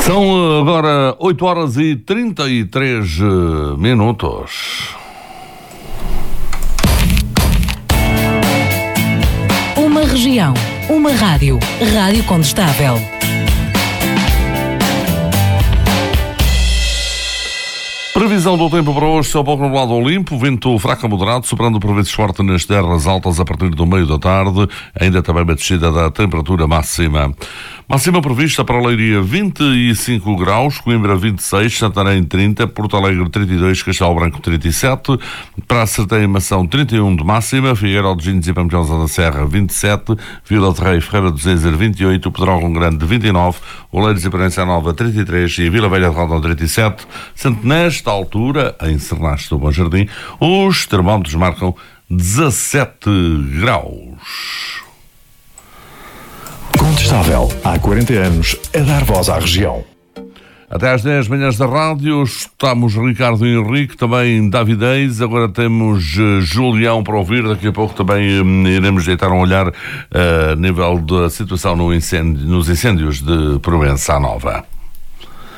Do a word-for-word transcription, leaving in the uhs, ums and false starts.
São agora oito horas e trinta e três minutos. Uma região, uma rádio. Rádio Condestável. Previsão do tempo para hoje: céu pouco nublado ou limpo, vento fraco a moderado, soprando por vezes forte nas terras altas a partir do meio da tarde, ainda também uma descida da temperatura máxima. Máxima prevista para Leiria vinte e cinco graus, Coimbra vinte e seis, Santarém trinta, Porto Alegre trinta e dois, Castelo Branco trinta e sete, Praça Sertém e Mação trinta e um de máxima, Figueiró de Gines e Pampilhosa da Serra vinte e sete, Vila de Rei e Ferreira do Zezer vinte e oito, Pedrógão Grande vinte e nove, Oleiros e Parença Nova trinta e três e Vila Velha de Rodão trinta e sete. Sendo nesta altura, em Sernaste do Bom Jardim, os termómetros marcam dezassete graus. Condestável, há quarenta anos, a dar voz à região. Até às dez manhãs da rádio, estamos Ricardo Henrique, também David Eis, agora temos uh, Julião para ouvir, daqui a pouco também um, iremos deitar um olhar a uh, nível da situação no incêndio, nos incêndios de Provença Nova.